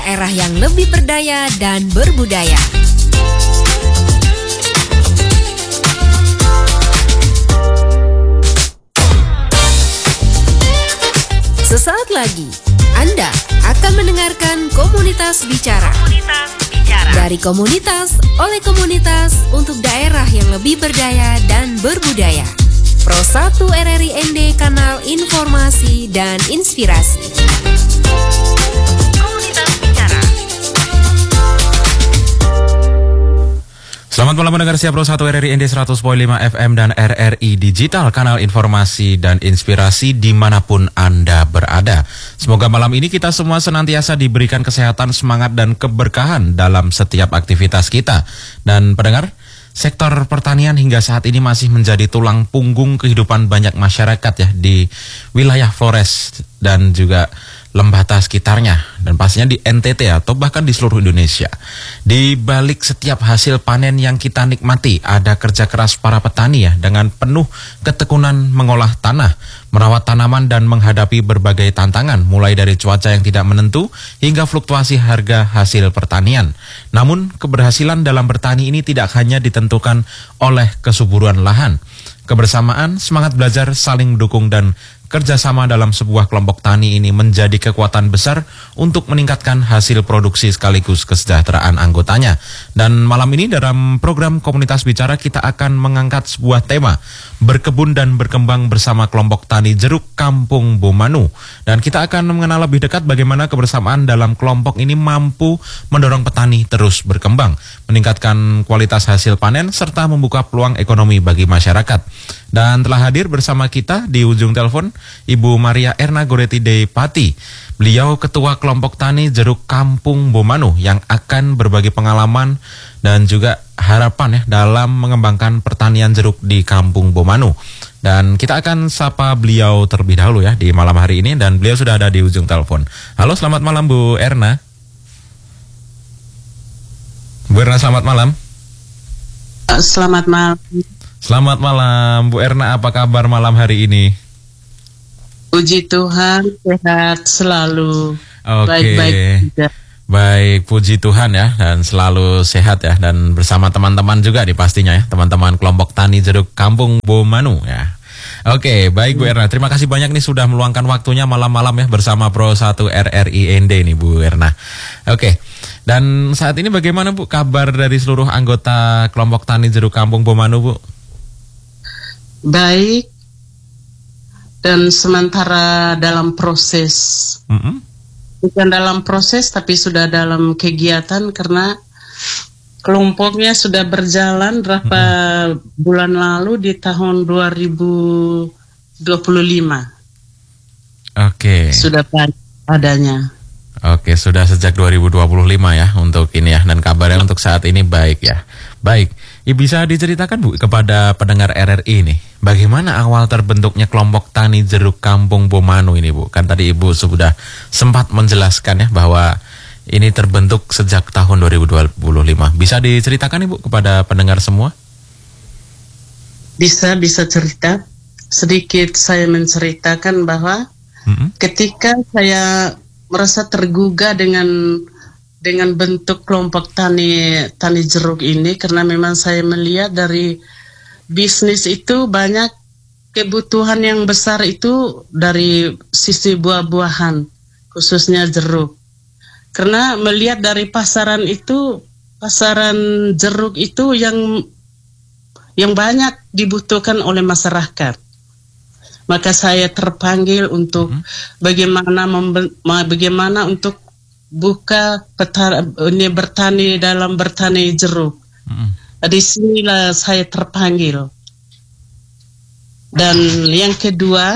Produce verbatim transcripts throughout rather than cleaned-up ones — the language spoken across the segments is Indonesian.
Daerah yang lebih berdaya dan berbudaya. Sesaat lagi, Anda akan mendengarkan Komunitas Bicara. Komunitas Bicara. Dari komunitas, oleh komunitas, untuk daerah yang lebih berdaya dan berbudaya. Pro satu R R I N D, kanal informasi dan inspirasi. Komunitas Bicara. Selamat malam pendengar setia Pro satu R R I N D seratus koma lima F M dan R R I Digital, kanal informasi dan inspirasi dimanapun Anda berada. Semoga malam ini kita semua senantiasa diberikan kesehatan, semangat, dan keberkahan dalam setiap aktivitas kita. Dan pendengar, sektor pertanian hingga saat ini masih menjadi tulang punggung kehidupan banyak masyarakat ya di wilayah Flores dan juga Lembata sekitarnya, dan pastinya di N T T atau bahkan di seluruh Indonesia. Di balik setiap hasil panen yang kita nikmati, ada kerja keras para petani ya, dengan penuh ketekunan mengolah tanah, merawat tanaman, dan menghadapi berbagai tantangan, mulai dari cuaca yang tidak menentu hingga fluktuasi harga hasil pertanian. Namun, keberhasilan dalam bertani ini tidak hanya ditentukan oleh kesuburan lahan. Kebersamaan, semangat belajar, saling mendukung, dan kerjasama dalam sebuah kelompok tani ini menjadi kekuatan besar untuk meningkatkan hasil produksi sekaligus kesejahteraan anggotanya. Dan malam ini dalam program Komunitas Bicara kita akan mengangkat sebuah tema, berkebun dan berkembang bersama kelompok tani jeruk Kampung Bomanu. Dan kita akan mengenal lebih dekat bagaimana kebersamaan dalam kelompok ini mampu mendorong petani terus berkembang, meningkatkan kualitas hasil panen, serta membuka peluang ekonomi bagi masyarakat. Dan telah hadir bersama kita di ujung telepon Ibu Maria Erna Goretide Pati. Beliau Ketua Kelompok Tani Jeruk Kampung Bomanu yang akan berbagi pengalaman dan juga harapan ya dalam mengembangkan pertanian jeruk di Kampung Bomanu. Dan kita akan sapa beliau terlebih dahulu ya di malam hari ini, dan beliau sudah ada di ujung telepon. Halo, selamat malam Bu Erna. Bu Erna, selamat malam. Selamat malam. Selamat malam Bu Erna, apa kabar malam hari ini? Puji Tuhan, sehat selalu. Oke. Baik-baik juga. Baik, puji Tuhan ya, dan selalu sehat ya, dan bersama teman-teman juga nih pastinya ya, teman-teman kelompok tani jeruk Kampung Bomanu ya. Oke, baik Bu Erna, terima kasih banyak nih sudah meluangkan waktunya malam-malam ya bersama Pro satu R R I N D nih Bu Erna. Oke, dan saat ini bagaimana Bu kabar dari seluruh anggota kelompok tani jeruk Kampung Bomanu Bu? Baik, dan sementara dalam proses, Mm-hmm. bukan dalam proses tapi sudah dalam kegiatan, karena kelompoknya sudah berjalan berapa mm-hmm. bulan lalu di tahun dua ribu dua puluh lima. Oke. Sudah adanya. Oke, sudah sejak dua ribu dua puluh lima ya untuk ini ya, dan kabarnya untuk saat ini baik ya. Baik, Ibu bisa diceritakan Bu kepada pendengar R R I ini, bagaimana awal terbentuknya kelompok tani jeruk Kampung Bomanu ini Bu? Kan tadi Ibu sudah sempat menjelaskan ya bahwa ini terbentuk sejak tahun dua ribu dua puluh lima. Bisa diceritakan Ibu kepada pendengar semua? Bisa, bisa cerita. Sedikit saya menceritakan bahwa mm-hmm. ketika saya merasa tergugah dengan dengan bentuk kelompok tani tani jeruk ini, karena memang saya melihat dari bisnis itu banyak kebutuhan yang besar itu dari sisi buah-buahan, khususnya jeruk. Karena melihat dari pasaran itu, pasaran jeruk itu yang yang banyak dibutuhkan oleh masyarakat. Maka saya terpanggil untuk hmm. bagaimana memben- bagaimana untuk buka petar- ini bertani dalam bertani jeruk. Hmm. Di sinilah saya terpanggil. Dan yang kedua,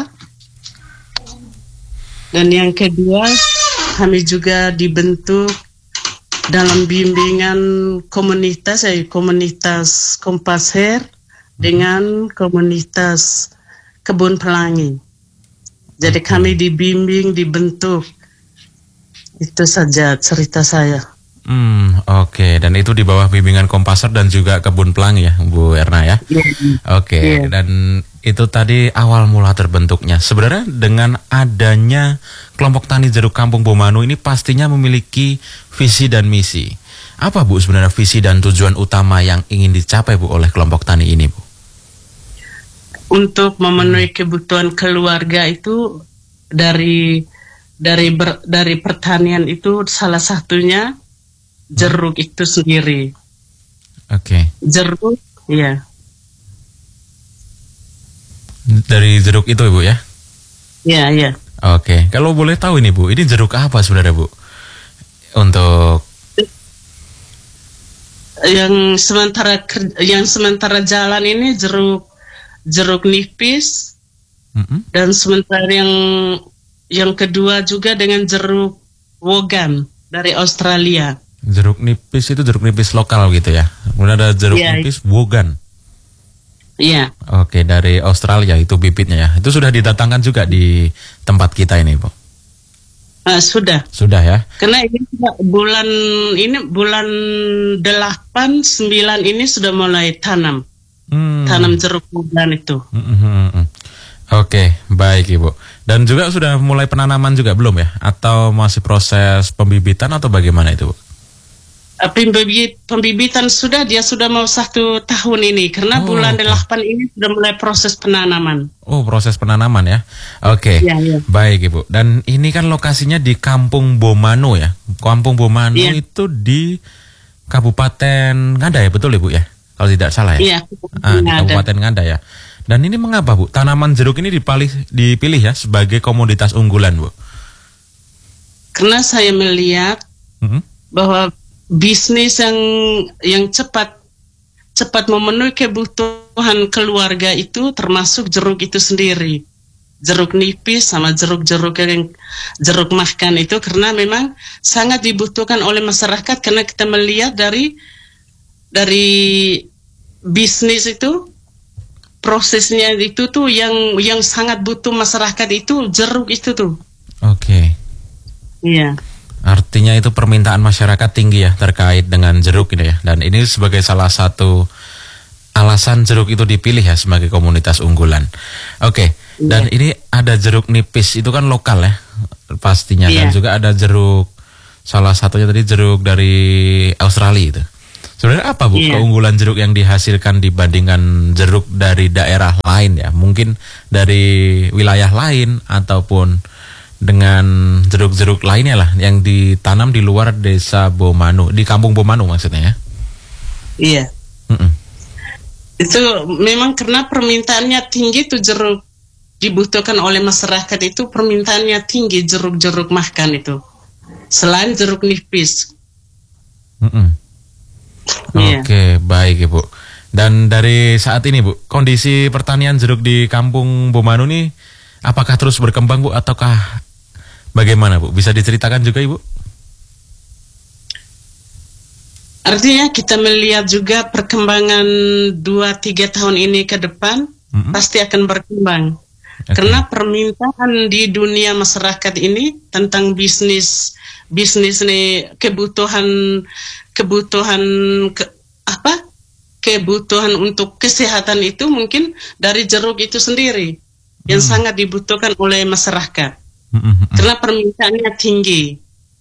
dan yang kedua kami juga dibentuk dalam bimbingan komunitas, ya, komunitas Kompaser hmm. dengan komunitas Kebun Pelangi. Jadi okay. kami dibimbing, dibentuk. Itu saja cerita saya. Hmm, oke. Okay. Dan itu di bawah bimbingan Kompaser dan juga Kebun Pelangi ya, Bu Erna ya? Yeah. Oke. Okay. Yeah. Dan Itu tadi awal mula terbentuknya. Sebenarnya dengan adanya kelompok tani jeruk Kampung Bomanu ini pastinya memiliki visi dan misi. Apa Bu sebenarnya visi dan tujuan utama yang ingin dicapai Bu oleh kelompok tani ini Bu? Untuk memenuhi kebutuhan keluarga itu dari dari ber, dari pertanian itu salah satunya jeruk itu sendiri. Oke. Okay. Jeruk, ya. Dari jeruk itu Ibu ya? Ya, ya. Oke, kalau boleh tahu ini Bu, ini jeruk apa sebenarnya Bu? Untuk yang sementara yang sementara jalan ini jeruk jeruk nipis, mm-hmm. dan sementara yang yang kedua juga dengan jeruk wogan dari Australia. Jeruk nipis itu jeruk nipis lokal gitu ya? Kemudian ada jeruk ya, nipis wogan. Iya. Oke, dari Australia itu bibitnya ya. Itu sudah didatangkan juga di tempat kita ini, Bu? Uh, sudah. Sudah ya. Karena ini bulan ini bulan delapan sembilan ini sudah mulai tanam. Hmm. Tanam jeruk bulan itu. Hmm. Oke, baik Ibu. Dan juga sudah mulai penanaman juga belum ya? Atau masih proses pembibitan atau bagaimana itu, Bu? Pembibit, pembibitan sudah, dia sudah mau satu tahun ini karena oh, bulan okay. delapan ini sudah mulai proses penanaman. Oh, proses penanaman ya. Oke. Okay. Ya, ya. Baik Ibu. Dan ini kan lokasinya di Kampung Bomanu ya. Kampung Bomanu ya. Itu di Kabupaten Ngada ya, betul Ibu ya? Kalau tidak salah ya. Iya. Ah, di Kabupaten Ngada ya. Dan ini mengapa Bu? Tanaman jeruk ini dipilih dipilih ya sebagai komoditas unggulan Bu? Karena saya melihat mm-hmm. bahwa bisnis yang yang cepat cepat memenuhi kebutuhan keluarga itu termasuk jeruk itu sendiri, jeruk nipis sama jeruk-jeruk yang jeruk makan itu, karena memang sangat dibutuhkan oleh masyarakat karena kita melihat dari dari bisnis itu prosesnya itu tuh yang yang sangat butuh masyarakat itu jeruk itu tuh. Oke. Okay. Iya. Artinya itu permintaan masyarakat tinggi ya terkait dengan jeruk ini ya. Dan ini sebagai salah satu alasan jeruk itu dipilih ya sebagai komunitas unggulan. Oke, okay. Dan ini ada jeruk nipis, itu kan lokal ya pastinya. Yeah. Dan juga ada jeruk, salah satunya tadi jeruk dari Australia itu. Sebenarnya apa Bu yeah. keunggulan jeruk yang dihasilkan dibandingkan jeruk dari daerah lain ya? Mungkin dari wilayah lain ataupun dengan jeruk-jeruk lainnya lah yang ditanam di luar desa Bomanu, di Kampung Bomanu maksudnya ya? Iya. Mm-mm. Itu memang karena permintaannya tinggi tuh jeruk, dibutuhkan oleh masyarakat itu permintaannya tinggi jeruk-jeruk makan itu. Selain jeruk nipis. Mm-mm. Iya. Oke, baik Ibu. Dan dari saat ini Bu, kondisi pertanian jeruk di Kampung Bomanu nih apakah terus berkembang Bu ataukah bagaimana Bu? Bisa diceritakan juga Ibu? Artinya kita melihat juga perkembangan dua tiga tahun ini ke depan mm-hmm. pasti akan berkembang. Okay. Karena permintaan di dunia masyarakat ini tentang bisnis bisnis nih kebutuhan kebutuhan ke, apa? kebutuhan untuk kesehatan itu mungkin dari jeruk itu sendiri yang hmm. sangat dibutuhkan oleh masyarakat. Hmm, hmm, hmm. Karena permintaannya tinggi.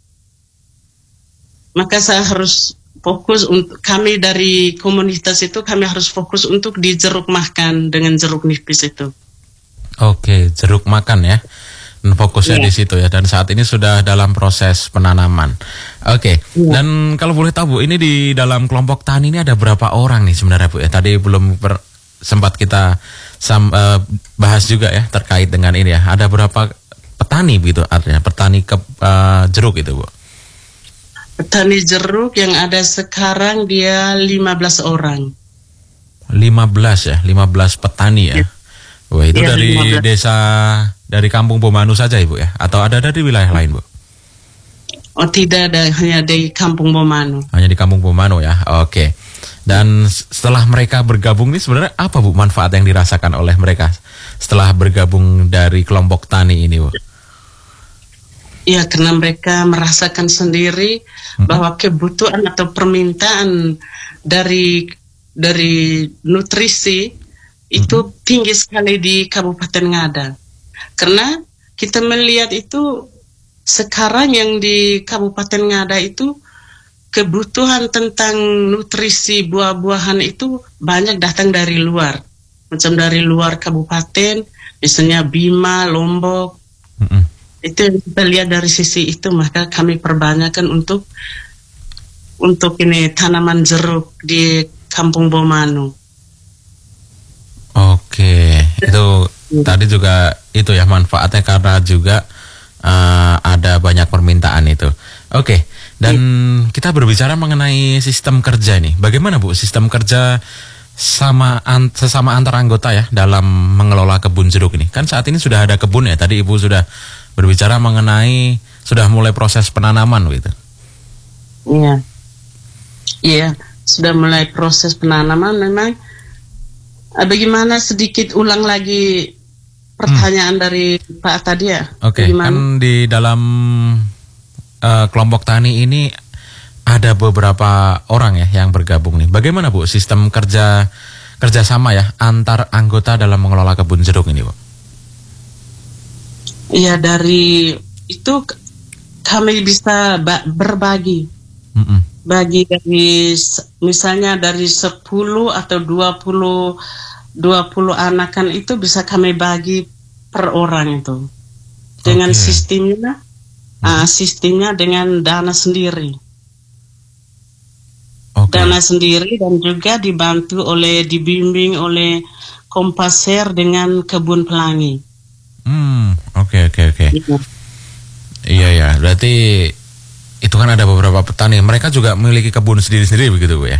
Maka saya harus fokus untuk kami dari komunitas itu kami harus fokus untuk di jeruk makan dengan jeruk nipis itu. Oke, jeruk makan ya. Dan fokusnya yeah. di situ ya. Dan saat ini sudah dalam proses penanaman. Oke. Yeah. Dan kalau boleh tahu Bu, ini di dalam kelompok tani ini ada berapa orang nih sebenarnya Bu ya? Tadi belum per, sempat kita sam, uh, bahas juga ya terkait dengan ini ya. Ada berapa petani begitu artinya? Petani ke, uh, jeruk itu Bu? Petani jeruk yang ada sekarang dia lima belas orang. lima belas ya, lima belas petani ya. Yeah. Wah, itu ya, dari lima belas. Desa dari Kampung Bomanu saja Ibu ya? Atau ada dari wilayah lain Bu? Oh tidak, ada hanya di Kampung Bomanu. Hanya di Kampung Bomanu ya, oke. Dan setelah mereka bergabung ini sebenarnya apa Bu manfaat yang dirasakan oleh mereka setelah bergabung dari kelompok tani ini Bu? Ya karena mereka merasakan sendiri hmm. bahwa kebutuhan atau permintaan dari dari nutrisi itu hmm. tinggi sekali di Kabupaten Ngada. Karena kita melihat itu sekarang yang di Kabupaten Ngada itu kebutuhan tentang nutrisi buah-buahan itu banyak datang dari luar. Macam dari luar kabupaten, misalnya Bima, Lombok. Mm-hmm. Itu yang kita lihat dari sisi itu, maka kami perbanyakkan untuk untuk ini tanaman jeruk di Kampung Bomanu. Oke, itu tadi juga itu ya manfaatnya karena juga uh, ada banyak permintaan itu. Oke, dan ya. Kita berbicara mengenai sistem kerja nih. Bagaimana Bu sistem kerja sama an, sesama antar anggota ya dalam mengelola kebun jeruk ini? Kan saat ini sudah ada kebun ya. Tadi Ibu sudah berbicara mengenai sudah mulai proses penanaman gitu. Iya. Iya, sudah mulai proses penanaman memang. Bagaimana sedikit ulang lagi pertanyaan hmm. dari Pak tadi ya? Oke, okay. Kan di dalam uh, kelompok tani ini ada beberapa orang ya yang bergabung nih. Bagaimana Bu sistem kerja kerjasama ya antar anggota dalam mengelola kebun jeruk ini Bu? Iya, dari itu kami bisa berbagi. Mm-mm. Bagi dari misalnya dari sepuluh atau dua puluh dua puluh anakan itu bisa kami bagi per orang itu. Dengan okay. sistemnya mm. uh, sistemnya dengan dana sendiri. Okay. Dana sendiri dan juga dibantu oleh dibimbing oleh Kompaser dengan Kebun Pelangi. Hmm, oke oke oke. Iya ya, berarti itu kan ada beberapa petani, mereka juga memiliki kebun sendiri-sendiri begitu Bu ya?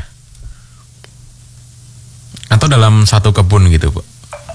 Atau dalam satu kebun gitu Bu?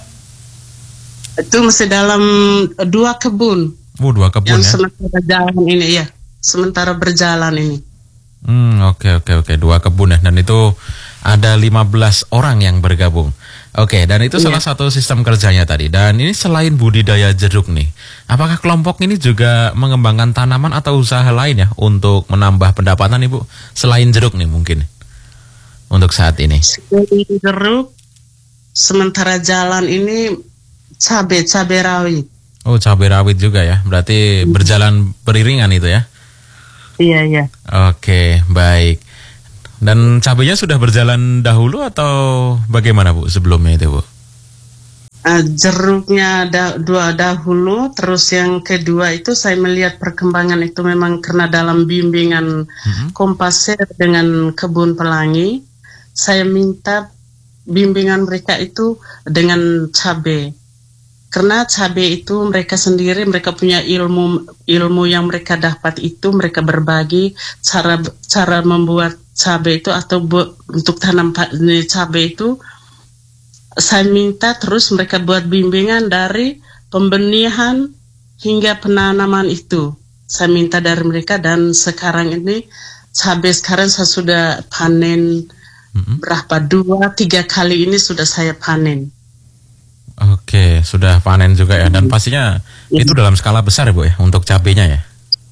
Itu masih dalam dua kebun. Oh, dua kebun yang ya? Yang sementara jalan ini ya, sementara berjalan ini. Hmm, oke oke oke, dua kebun ya, dan itu ada lima belas orang yang bergabung. Oke, dan itu yeah. salah satu sistem kerjanya tadi. Dan ini selain budidaya jeruk nih, apakah kelompok ini juga mengembangkan tanaman atau usaha lain ya untuk menambah pendapatan Ibu? Selain jeruk nih mungkin untuk saat ini. Selain jeruk, sementara jalan ini cabai, cabai rawit. Oh, cabai rawit juga ya, berarti hmm. berjalan beriringan itu ya? Iya, iya. Oke, baik. Dan cabainya sudah berjalan dahulu atau bagaimana Bu sebelumnya itu Bu? Uh, jeruknya da, dua dahulu, terus yang kedua itu saya melihat perkembangan itu memang karena dalam bimbingan mm-hmm. Kompaser dengan Kebun Pelangi, saya minta bimbingan mereka itu dengan cabai. Karena cabai itu mereka sendiri, mereka punya ilmu ilmu yang mereka dapat itu mereka berbagi cara cara membuat cabai itu atau bu, untuk tanam cabai itu. Saya minta terus mereka buat bimbingan dari pembenihan hingga penanaman itu. Saya minta dari mereka dan sekarang ini cabai sekarang saya sudah panen mm-hmm. berapa dua tiga kali ini sudah saya panen. Oke, sudah panen juga ya, dan pastinya ya. Itu dalam skala besar ya Bu ya untuk cabenya ya?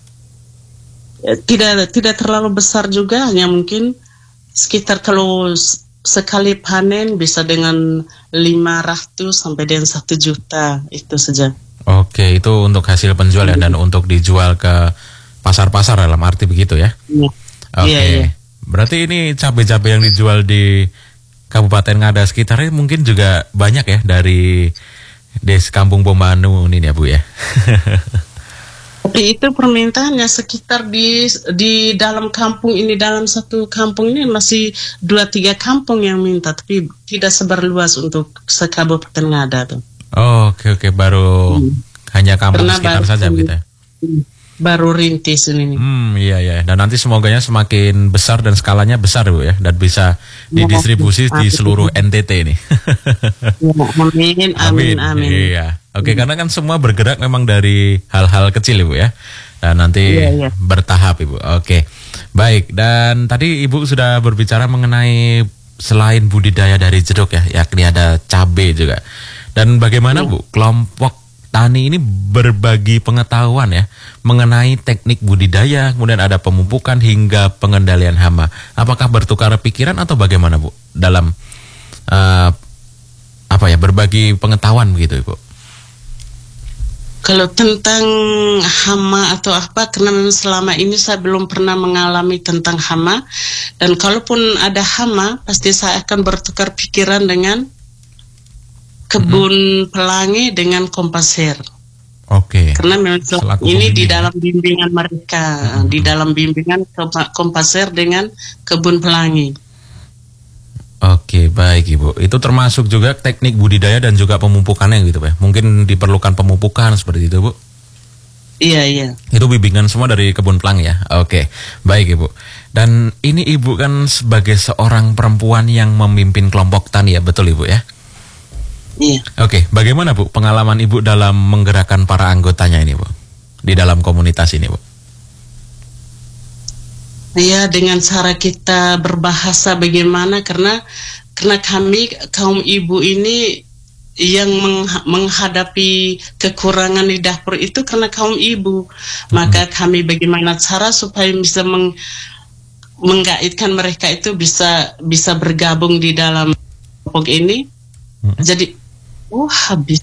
Tidak tidak terlalu besar juga, hanya mungkin sekitar kalau sekali panen bisa dengan lima ratus sampai dengan satu juta itu saja. Oke, itu untuk hasil penjual ya, dan untuk dijual ke pasar-pasar dalam arti begitu ya? Ya. Oke, iya, iya. Berarti ini cabai-cabai yang dijual di Kabupaten Ngada sekitarnya mungkin juga banyak ya dari Des Kampung Bomanu ini ya Bu ya. Tapi itu permintaannya sekitar di di dalam kampung ini, dalam satu kampung ini masih dua tiga kampung yang minta, tapi tidak sebar luas untuk se-Kabupaten Ngada tuh. Oh, oke oke, baru hmm. hanya kampung Karena sekitar baru, saja begitu ya. Baru rintis ini. Hmm, iya iya. Dan nanti semoganya semakin besar dan skalanya besar Bu ya, dan bisa didistribusi ya, di seluruh N T T ini. Amin, amin, amin. Iya. Oke, hmm. karena kan semua bergerak memang dari hal-hal kecil Ibu ya. Dan nanti iya, iya. bertahap Ibu. Oke. Baik, dan tadi Ibu sudah berbicara mengenai selain budidaya dari jeruk ya, yakni ada cabai juga. Dan bagaimana iya. Bu kelompok tani ini berbagi pengetahuan ya mengenai teknik budidaya, kemudian ada pemupukan hingga pengendalian hama. Apakah bertukar pikiran atau bagaimana Bu dalam uh, apa ya, berbagi pengetahuan begitu Ibu? Kalau tentang hama atau apa, karena memang selama ini saya belum pernah mengalami tentang hama, dan kalaupun ada hama pasti saya akan bertukar pikiran dengan kebun mm-hmm. pelangi dengan kompaser. Oke. Okay. Karena memang ini di dalam bimbingan mereka, mm-hmm. di dalam bimbingan kompaser dengan kebun pelangi. Oke, baik Ibu. Itu termasuk juga teknik budidaya dan juga pemupukannya gitu Pak. Mungkin diperlukan pemupukan seperti itu Bu. Iya, iya. Itu bimbingan semua dari kebun pelangi ya. Oke, baik Ibu. Dan ini Ibu kan sebagai seorang perempuan yang memimpin kelompok tani ya, betul Ibu ya? Iya. Oke, bagaimana Bu pengalaman Ibu dalam menggerakkan para anggotanya ini Bu? Di dalam komunitas ini Bu? Ya, dengan cara kita berbahasa bagaimana, karena karena kami kaum ibu ini yang mengha- menghadapi kekurangan di dapur itu karena kaum ibu. Mm-hmm. Maka kami bagaimana cara supaya bisa meng, menggaitkan mereka itu bisa bisa bergabung di dalam kelompok ini. Mm-hmm. Jadi, oh habis.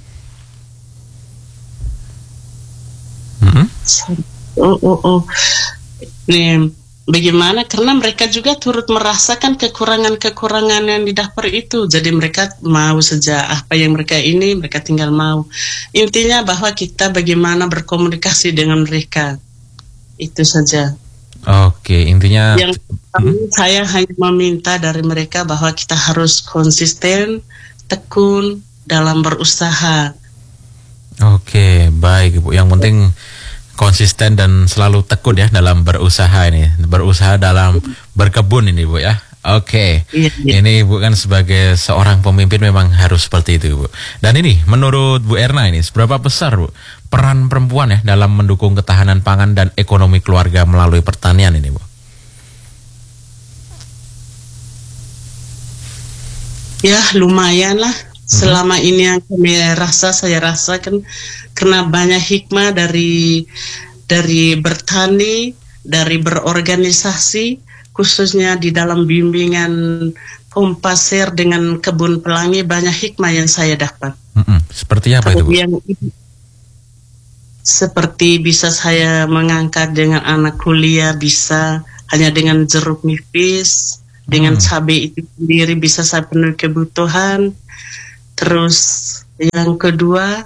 Mm-hmm. Oh oh oh. Nih. Bagaimana? Karena mereka juga turut merasakan kekurangan-kekurangan yang di dapur itu. Jadi mereka mau saja apa yang mereka ini, mereka tinggal mau. Intinya bahwa kita bagaimana berkomunikasi dengan mereka. Itu saja. Oke, intinya yang hmm? saya hanya meminta dari mereka bahwa kita harus konsisten, tekun dalam berusaha. Oke, baik Ibu. Yang penting konsisten dan selalu tekun ya dalam berusaha ini, berusaha dalam berkebun ini Bu ya. Oke, iya, iya. Ini Bu kan sebagai seorang pemimpin memang harus seperti itu Bu. Dan ini menurut Bu Erna ini seberapa besar Bu peran perempuan ya dalam mendukung ketahanan pangan dan ekonomi keluarga melalui pertanian ini Bu? Ya lumayan lah. Selama ini yang kami rasa, saya rasakan karena banyak hikmah dari dari bertani, dari berorganisasi, khususnya di dalam bimbingan kompaser dengan kebun pelangi, banyak hikmah yang saya dapat. Mm-mm. Seperti apa itu Bu? Yang, seperti bisa saya mengangkat dengan anak kuliah, bisa hanya dengan jeruk nipis, mm. dengan cabai itu sendiri bisa saya penuhi kebutuhan. Terus yang kedua,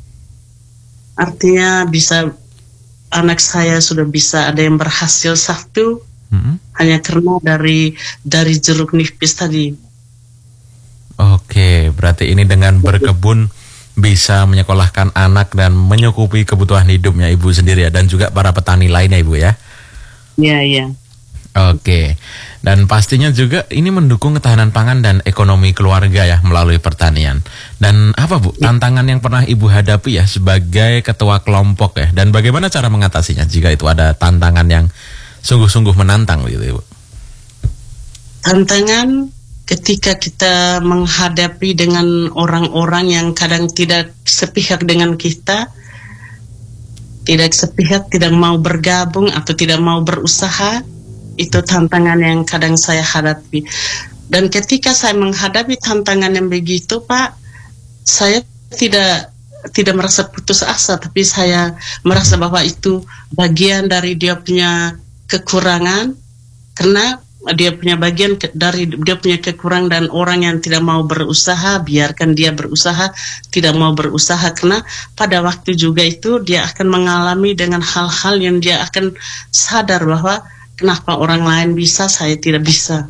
artinya bisa anak saya sudah bisa ada yang berhasil satu, mm-hmm. hanya karena dari dari jeruk nipis tadi. Oke, berarti ini dengan berkebun bisa menyekolahkan anak dan mencukupi kebutuhan hidupnya Ibu sendiri ya, dan juga para petani lainnya Ibu ya. Iya, iya. Oke, dan pastinya juga ini mendukung ketahanan pangan dan ekonomi keluarga ya melalui pertanian. Dan apa Bu, tantangan yang pernah Ibu hadapi ya sebagai ketua kelompok ya, dan bagaimana cara mengatasinya jika itu ada tantangan yang sungguh-sungguh menantang gitu Ibu? Tantangan ketika kita menghadapi dengan orang-orang yang kadang tidak sepihak dengan kita, tidak sepihak, tidak mau bergabung atau tidak mau berusaha. Itu tantangan yang kadang saya hadapi. Dan ketika saya menghadapi tantangan yang begitu, Pak, saya tidak tidak merasa putus asa, tapi saya merasa bahwa itu bagian dari dia punya kekurangan, karena dia punya bagian ke, dari dia punya kekurangan, dan orang yang tidak mau berusaha, biarkan dia berusaha, tidak mau berusaha, karena pada waktu juga itu dia akan mengalami dengan hal-hal yang dia akan sadar bahwa kenapa orang lain bisa, saya tidak bisa.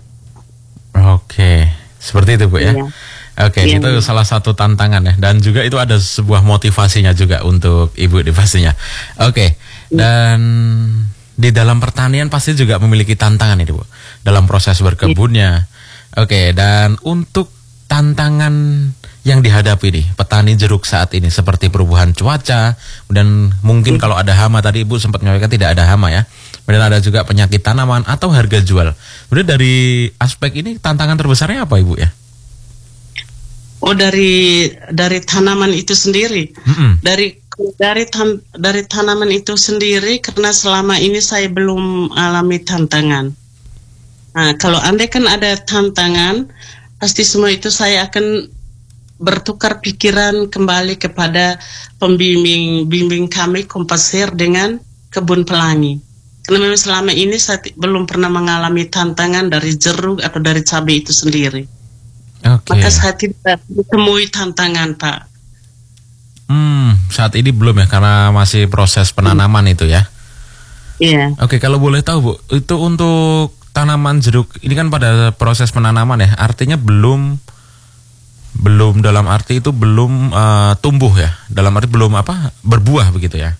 Oke, seperti itu Bu ya. Iya. Oke, iya, itu iya. Salah satu tantangan ya, dan juga itu ada sebuah motivasinya juga untuk Ibu di pastinya. Oke, iya. Dan di dalam pertanian pasti juga memiliki tantangan ini Bu, dalam proses berkebunnya. Iya. Oke, dan untuk tantangan yang dihadapi nih petani jeruk saat ini seperti perubahan cuaca, dan mungkin iya. kalau ada hama tadi Ibu sempat menyampaikan tidak ada hama ya. Kemudian ada juga penyakit tanaman atau harga jual. Kemudian dari aspek ini tantangan terbesarnya apa Ibu ya? Oh, dari dari tanaman itu sendiri. Mm-hmm. Dari dari tan, dari tanaman itu sendiri, karena selama ini saya belum alami tantangan. Nah, kalau andai kan ada tantangan, pasti semua itu saya akan bertukar pikiran kembali kepada pembimbing bimbing kami Kompaser dengan Kebun Pelangi. Karena memang selama ini saya belum pernah mengalami tantangan dari jeruk atau dari cabai itu sendiri. Okay. Maka saya tidak ditemui tantangan, Pak. Hmm, saat ini belum ya, karena masih proses penanaman hmm. itu ya. Iya. Yeah. Oke, kalau boleh tahu Bu, itu untuk tanaman jeruk ini kan pada proses penanaman ya, artinya belum belum dalam arti itu belum uh, tumbuh ya, dalam arti belum apa berbuah begitu ya.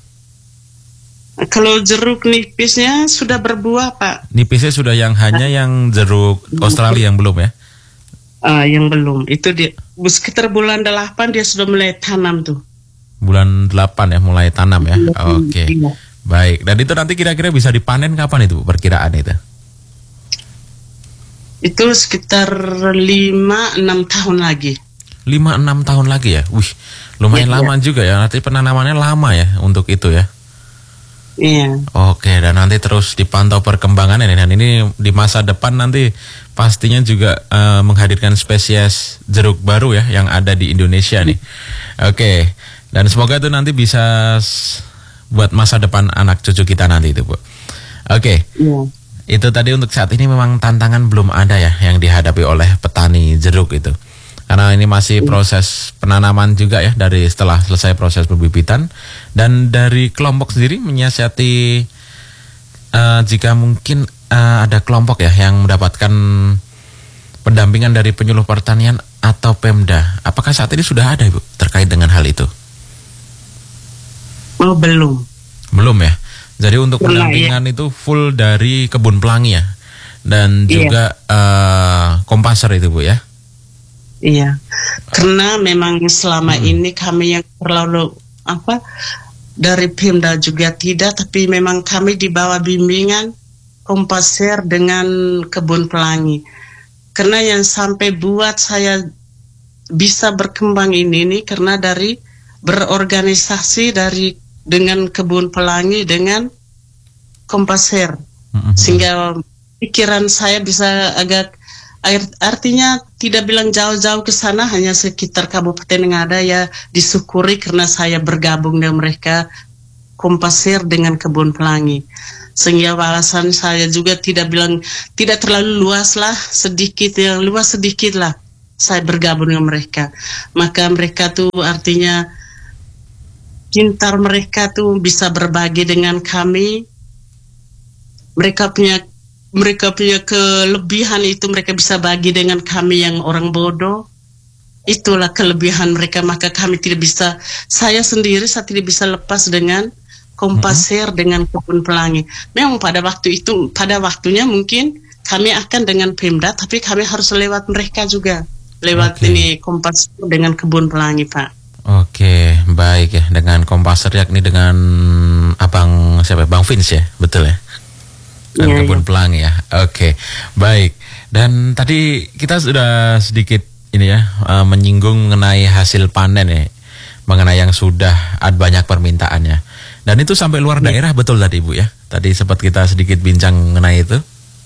Kalau jeruk nipisnya sudah berbuah, Pak. Nipisnya sudah, yang hanya yang jeruk Australia yang belum ya. Uh, yang belum, itu dia sekitar bulan delapan dia sudah mulai tanam tuh. Bulan delapan ya mulai tanam ya. Oke. Okay. Iya. Baik, dan itu nanti kira-kira bisa dipanen kapan itu perkiraan itu? Itu sekitar lima enam tahun lagi. lima enam tahun lagi ya? Wih, lumayan ya, lama ya. juga ya, nanti penanamannya lama ya untuk itu ya? Iya. Oke, dan nanti terus dipantau perkembangannya nih, dan ini di masa depan nanti pastinya juga uh, menghadirkan spesies jeruk baru ya yang ada di Indonesia nih. Oke, dan semoga itu nanti bisa buat masa depan anak cucu kita nanti itu Bu. Oke, yeah. Itu tadi untuk saat ini memang tantangan belum ada ya yang dihadapi oleh petani jeruk itu. Karena ini masih proses penanaman juga ya, dari setelah selesai proses pembibitan. Dan dari kelompok sendiri menyiasati uh, jika mungkin uh, ada kelompok ya yang mendapatkan pendampingan dari penyuluh pertanian atau Pemda. Apakah saat ini sudah ada Ibu terkait dengan hal itu? Oh, belum. Belum ya. Jadi untuk belum, pendampingan ya. itu full dari Kebun Pelangi ya. Dan juga iya. uh, Kompaser itu Bu ya. Iya. Karena memang selama hmm. ini kami yang terlalu apa dari Pemda juga tidak, tapi memang kami di bawah bimbingan Kompaser dengan Kebun Pelangi. Karena yang sampai buat saya bisa berkembang ini nih karena dari berorganisasi dari dengan Kebun Pelangi dengan Kompaser, mm-hmm. sehingga pikiran saya bisa agak artinya tidak bilang jauh-jauh ke sana, hanya sekitar kabupaten yang ada ya disyukuri karena saya bergabung dengan mereka Kompaser dengan Kebun Pelangi, sehingga alasan saya juga tidak bilang tidak terlalu luas lah, sedikit yang luas sedikit lah saya bergabung dengan mereka. Maka mereka tuh artinya pintar, mereka tuh bisa berbagi dengan kami. Mereka punya mereka punya kelebihan itu, mereka bisa bagi dengan kami yang orang bodoh. Itulah kelebihan mereka, maka kami tidak bisa, saya sendiri saya tidak bisa lepas dengan Kompaser mm-hmm. dengan Kebun Pelangi. Memang pada waktu itu, pada waktunya mungkin kami akan dengan Pemda, tapi kami harus lewat mereka juga. Lewat okay. ini Kompaser dengan Kebun Pelangi, Pak. Oke, baik ya, dengan Kompaser yakni dengan Abang siapa? Bang Vince ya, betul ya? Dan ya, Kebun ya. Pelangi ya. Oke, baik. Dan tadi kita sudah sedikit ini ya uh, menyinggung mengenai hasil panen ya, mengenai yang sudah ada banyak permintaannya. Dan itu sampai luar ya. daerah, betul tadi Ibu ya? Tadi sempat kita sedikit bincang mengenai itu.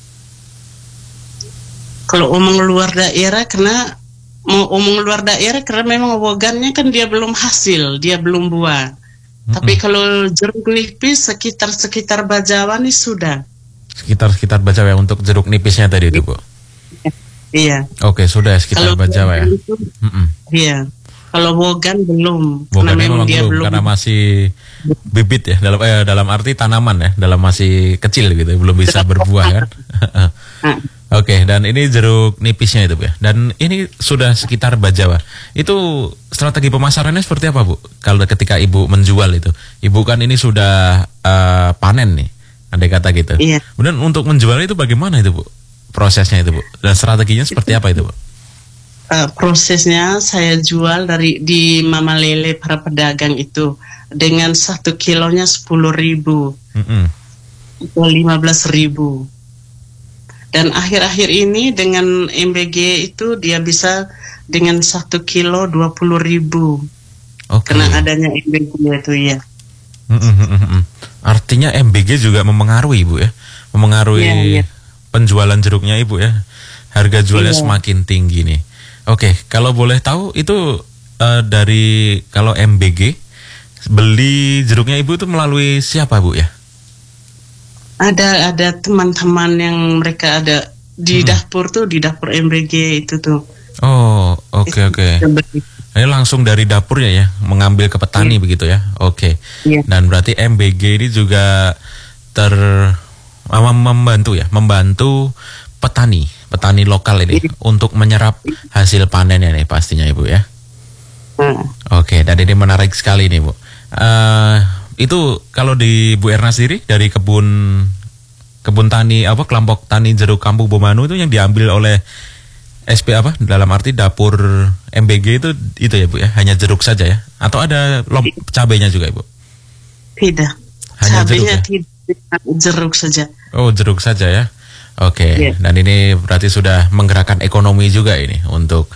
Kalau omong luar daerah, karena mau omong luar daerah karena memang wogannya kan dia belum hasil, dia belum buah. Mm-hmm. Tapi kalau jeruk nipis sekitar-sekitar Bajawa nih sudah. Sekitar-sekitar Bajawa ya, untuk jeruk nipisnya tadi itu Bu? Iya. Oke, sudah sekitar kalau Bajawa ya? Itu, iya. Kalau wogan belum. Wogan karena memang dia belum, belum. Karena masih bibit ya, dalam eh, dalam arti tanaman ya, dalam masih kecil gitu, belum bisa berbuah kan? Oke, dan ini jeruk nipisnya itu Bu ya. Dan ini sudah sekitar Bajawa. Itu strategi pemasarannya seperti apa Bu? Kalau ketika Ibu menjual itu, Ibu kan ini sudah uh, panen nih, andai kata gitu. Iya. Kemudian untuk menjual itu bagaimana itu Bu? Prosesnya itu Bu? Dan strateginya seperti apa itu Bu? Uh, prosesnya saya jual dari di Mama Lele para pedagang itu dengan satu kilonya sepuluh ribu, mm-hmm. atau lima belas ribu. Dan akhir-akhir ini dengan M B G itu dia bisa dengan satu kilo dua puluh ribu. Okay. Karena adanya M B G itu ya. Mm-hmm. Artinya M B G juga memengaruhi Ibu ya, memengaruhi yeah, yeah. penjualan jeruknya Ibu ya. Harga jualnya yeah. semakin tinggi nih. Oke, kalau boleh tahu itu uh, dari kalau M B G beli jeruknya Ibu itu melalui siapa Bu ya? Ada ada teman-teman yang mereka ada di hmm. dapur tuh, di dapur M B G itu tuh. Oh, oke okay, oke. Okay. Ini langsung dari dapurnya ya, mengambil ke petani yeah. begitu ya. Oke. Okay. Yeah. Dan berarti M B G ini juga ter membantu ya, membantu petani, petani lokal ini yeah. untuk menyerap hasil panennya nih pastinya Ibu ya. Hmm. Oke, okay, dan ini menarik sekali nih Bu. Uh, itu kalau di Bu Erna sendiri dari kebun kebun tani apa kelompok tani jeruk Kampung Bomanu itu yang diambil oleh S P apa dalam arti dapur M B G itu itu ya Bu ya, hanya jeruk saja ya atau ada lom cabenya juga Ibu? Tidak. Hanya cabenya jeruk, ya? Tidak, jeruk saja. Oh, jeruk saja ya. Oke. Okay. Yeah. Dan ini berarti sudah menggerakkan ekonomi juga ini untuk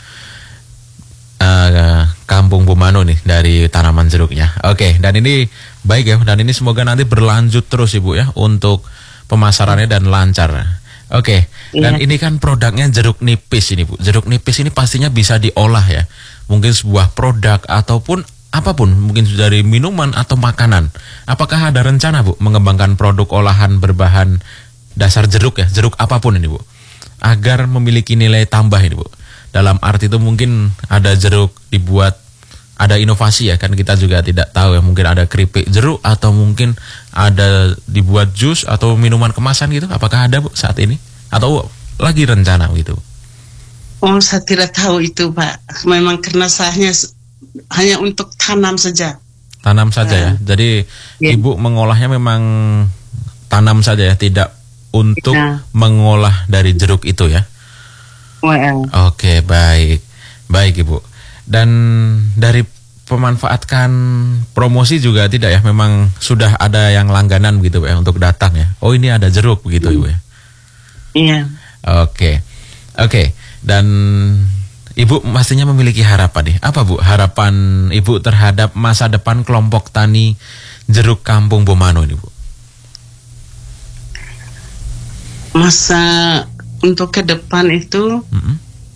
uh, Kampung Bomanu nih dari tanaman jeruknya. Oke, okay. Dan ini baik ya, dan ini semoga nanti berlanjut terus Ibu ya untuk pemasarannya dan lancar. Oke, okay. Dan iya. Ini kan produknya jeruk nipis ini Bu. Jeruk nipis ini pastinya bisa diolah ya. Mungkin sebuah produk ataupun apapun, mungkin dari minuman atau makanan. Apakah ada rencana Bu mengembangkan produk olahan berbahan dasar jeruk ya, jeruk apapun ini Bu, agar memiliki nilai tambah ini Bu? Dalam arti itu mungkin ada jeruk dibuat, ada inovasi ya, kan kita juga tidak tahu ya, mungkin ada keripik jeruk atau mungkin ada dibuat jus atau minuman kemasan gitu. Apakah ada Bu saat ini atau lagi rencana gitu? Oh, saya tidak tahu itu Pak. Memang karena sahnya hanya untuk tanam saja. Tanam saja uh, ya. Jadi yeah. Ibu mengolahnya memang tanam saja ya, tidak untuk yeah. mengolah dari jeruk itu ya. Well. Oke, baik. Baik Ibu. Dan dari pemanfaatkan promosi juga tidak ya, memang sudah ada yang langganan gitu ya untuk datang ya. Oh, ini ada jeruk begitu Ibu ya. Iya. Oke. Oke. Dan Ibu pastinya memiliki harapan nih. Apa Bu harapan Ibu terhadap masa depan kelompok tani jeruk Kampung Bomanu ini Bu? Masa untuk ke depan itu mm-hmm.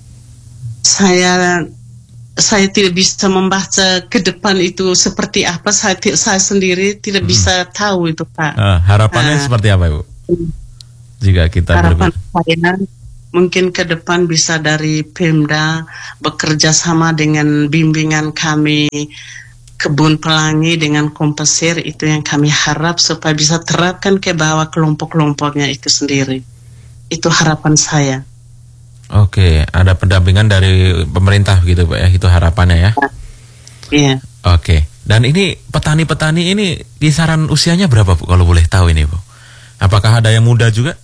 saya saya tidak bisa membaca ke depan itu seperti apa. Saya saya sendiri tidak mm-hmm. bisa tahu itu Pak. Uh, harapannya uh, seperti apa Ibu? Jika kita harapan saya mungkin ke depan bisa dari Pemda bekerja sama dengan bimbingan kami Kebun Pelangi dengan Kompasir, itu yang kami harap supaya bisa terapkan ke bawah kelompok-kelompoknya itu sendiri. Itu harapan saya. Oke, ada pendampingan dari pemerintah gitu Pak ya, itu harapannya ya? Iya. Oke, dan ini petani-petani ini kisaran usianya berapa Bu kalau boleh tahu ini Bu? Apakah ada yang muda juga?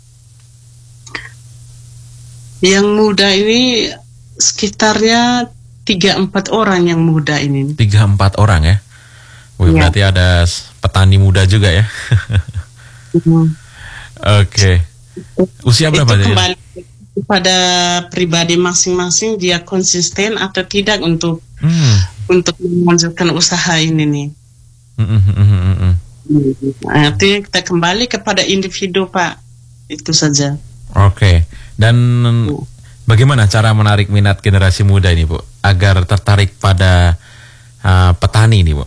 Yang muda ini sekitarnya tiga empat orang yang muda ini. Tiga empat orang ya? Wih, ya. Berarti ada petani muda juga ya? Hmm. Oke. Usia berapa? Itu kembali pada pribadi masing-masing, dia konsisten atau tidak untuk hmm. untuk melanjutkan usaha ini nih. Hmm, hmm, hmm, hmm. Nah, itu kita kembali kepada individu Pak. Itu saja. Oke. Dan bagaimana cara menarik minat generasi muda ini Bu, agar tertarik pada uh, petani ini Bu?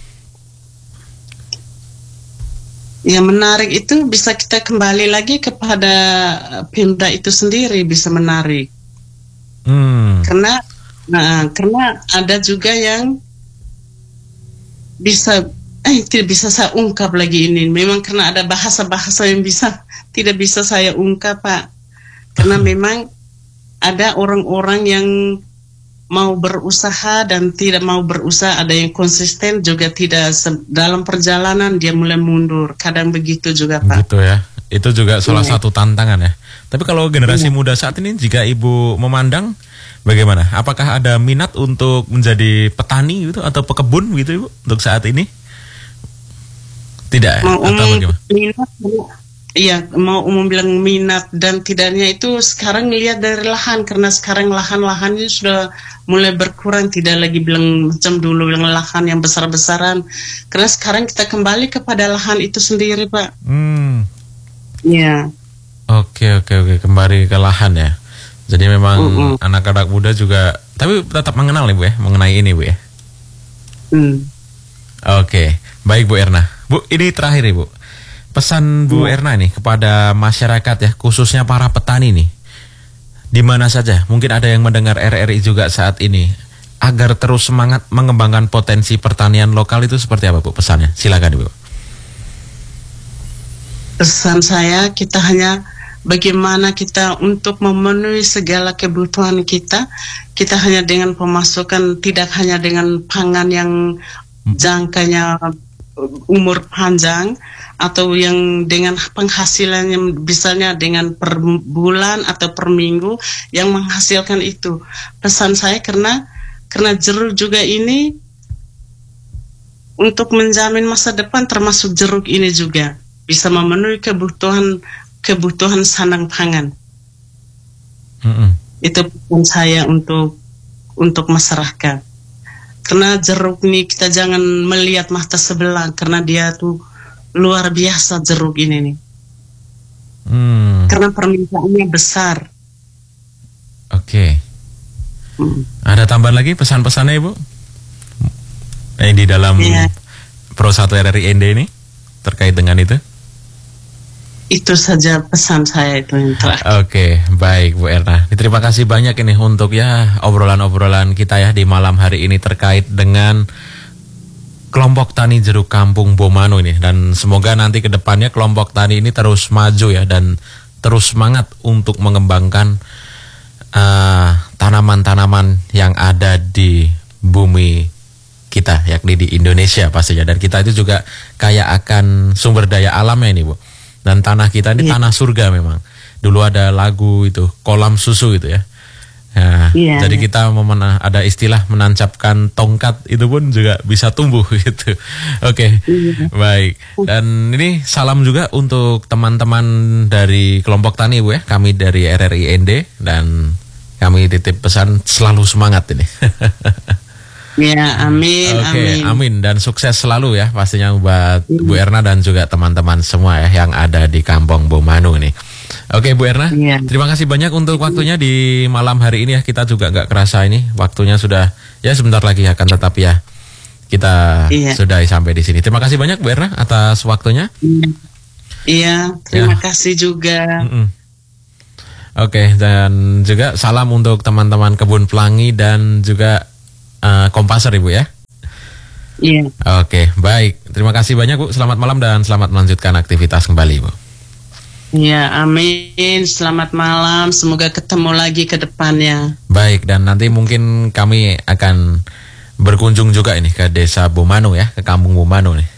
Ya, menarik itu bisa kita kembali lagi kepada Pemda itu sendiri bisa menarik. Hmm. Karena nah, karena ada juga yang bisa eh tidak bisa saya ungkap lagi ini. Memang karena ada bahasa-bahasa yang bisa tidak bisa saya ungkap Pak. Karena memang ada orang-orang yang mau berusaha dan tidak mau berusaha, ada yang konsisten juga tidak, dalam perjalanan dia mulai mundur. Kadang begitu juga Pak. Gitu ya. Itu juga salah yeah. satu tantangan ya. Tapi kalau generasi yeah. muda saat ini, jika Ibu memandang bagaimana? Apakah ada minat untuk menjadi petani gitu atau pekebun gitu Ibu untuk saat ini? Tidak ya? Mau atau umum, bagaimana? Minat, iya, mau umum bilang minat dan tidaknya itu sekarang lihat dari lahan, karena sekarang lahan-lahannya sudah mulai berkurang, tidak lagi bilang macam dulu yang lahan yang besar-besaran, karena sekarang kita kembali kepada lahan itu sendiri Pak. Hmm. Iya. Oke oke oke, kembali ke lahan ya. Jadi memang Mm-mm. anak-anak muda juga, tapi tetap mengenal nih Bu ya, mengenai ini Bu ya. Hmm. Oke, baik Bu Erna. Bu, ini terakhir nih Bu. Pesan Bu Ya. Erna nih kepada masyarakat ya, khususnya para petani nih. Di mana saja, mungkin ada yang mendengar R R I juga saat ini, agar terus semangat mengembangkan potensi pertanian lokal itu seperti apa Bu pesannya? Silakan Bu. Pesan saya, kita hanya bagaimana kita untuk memenuhi segala kebutuhan kita, kita hanya dengan pemasukan, tidak hanya dengan pangan yang jangkanya umur panjang, atau yang dengan penghasilan yang misalnya dengan per bulan atau per minggu yang menghasilkan itu. Pesan saya karena karena jeruk juga ini untuk menjamin masa depan, termasuk jeruk ini juga bisa memenuhi kebutuhan kebutuhan sandang pangan. Mm-mm. Itu pesan saya untuk untuk masyarakat. Karena jeruk ini kita jangan melihat mata sebelah, karena dia tuh luar biasa jeruk ini nih. Hmm. Karena permintaannya besar. Oke. Hmm. Ada tambahan lagi pesan-pesannya Ibu? Eh, di dalam Iya. Pro satu R R I N D ini terkait dengan itu? Itu saja pesan saya itu yang terakhir. Oke, baik Bu Erna. Terima kasih banyak ini untuk ya obrolan-obrolan kita ya di malam hari ini terkait dengan kelompok tani jeruk kampung Bomanu ini, dan semoga nanti ke depannya kelompok tani ini terus maju ya dan terus semangat untuk mengembangkan uh, tanaman-tanaman yang ada di bumi kita, yakni di Indonesia pastinya, dan kita itu juga kaya akan sumber daya alamnya ini Bu. Dan tanah kita ini Iya. tanah surga memang. Dulu ada lagu itu, kolam susu itu ya. Nah, Iya. jadi kita memena- ada istilah menancapkan tongkat itu pun juga bisa tumbuh gitu. Oke, Iya. baik. Dan ini salam juga untuk teman-teman dari kelompok tani Bu ya. Kami dari R R I N D dan kami titip pesan selalu semangat ini. Ya, amin, Oke, amin. amin dan sukses selalu ya pastinya buat Bu Erna dan juga teman-teman semua ya yang ada di Kampung Bomanu ini. Oke Bu Erna, Iya. terima kasih banyak untuk waktunya di malam hari ini ya. Kita juga nggak kerasa ini waktunya sudah ya sebentar lagi akan tetap ya kita Iya. sudah sampai di sini. Terima kasih banyak Bu Erna atas waktunya. Iya, terima Ya. kasih juga. Mm-mm. Oke, dan juga salam untuk teman-teman Kebun Pelangi dan juga uh, Kompaser Ibu ya. Iya. Oke, baik. Terima kasih banyak Bu. Selamat malam dan selamat melanjutkan aktivitas kembali Bu. Ya, amin. Selamat malam. Semoga ketemu lagi ke depannya. Baik, dan nanti mungkin kami akan berkunjung juga ini ke desa Bomanu ya, ke kampung Bomanu nih.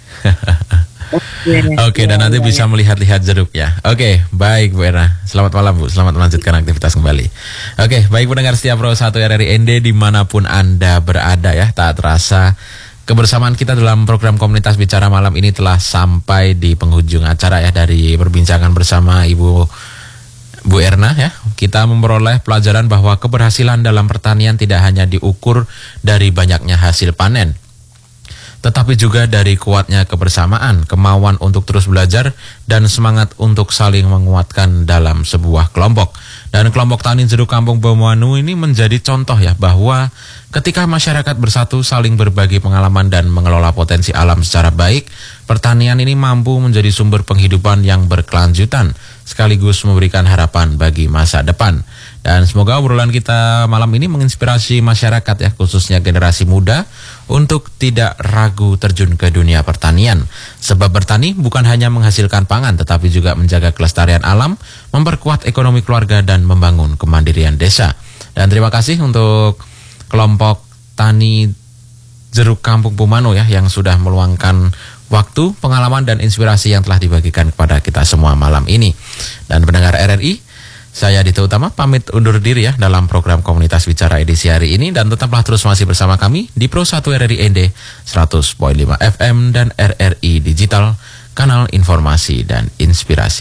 Oke, dan nanti bisa melihat-lihat jeruk ya. Oke, baik Bu Erna. Selamat malam Bu, selamat melanjutkan aktivitas kembali. Oke, baik pendengar setia Pro satu R R I N D dimanapun Anda berada ya. Tak terasa kebersamaan kita dalam program Komunitas Bicara malam ini telah sampai di penghujung acara ya. Dari perbincangan bersama Ibu Bu Erna ya, kita memperoleh pelajaran bahwa keberhasilan dalam pertanian tidak hanya diukur dari banyaknya hasil panen, tetapi juga dari kuatnya kebersamaan, kemauan untuk terus belajar, dan semangat untuk saling menguatkan dalam sebuah kelompok. Dan kelompok tani jeruk kampung Bomanu ini menjadi contoh ya, bahwa ketika masyarakat bersatu saling berbagi pengalaman dan mengelola potensi alam secara baik, pertanian ini mampu menjadi sumber penghidupan yang berkelanjutan, sekaligus memberikan harapan bagi masa depan. Dan semoga obrolan kita malam ini menginspirasi masyarakat ya, khususnya generasi muda, untuk tidak ragu terjun ke dunia pertanian. Sebab bertani bukan hanya menghasilkan pangan, tetapi juga menjaga kelestarian alam, memperkuat ekonomi keluarga, dan membangun kemandirian desa. Dan terima kasih untuk kelompok tani jeruk kampung Bomanu ya, yang sudah meluangkan waktu, pengalaman, dan inspirasi yang telah dibagikan kepada kita semua malam ini. Dan pendengar R R I, saya Dito Utama pamit undur diri ya dalam program Komunitas Bicara edisi hari ini, dan tetaplah terus masih bersama kami di Pro satu R R I N D seratus koma lima F M dan R R I Digital, kanal informasi dan inspirasi.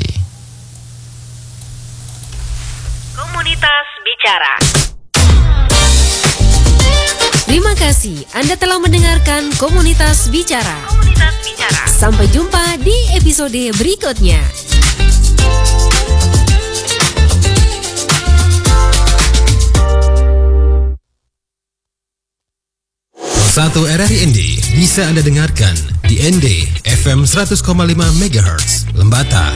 Komunitas Bicara. Terima kasih Anda telah mendengarkan Komunitas Bicara. Komunitas Bicara. Sampai jumpa di episode berikutnya. satu R R I N D bisa Anda dengarkan di N D F M seratus koma lima megahertz, Lembata,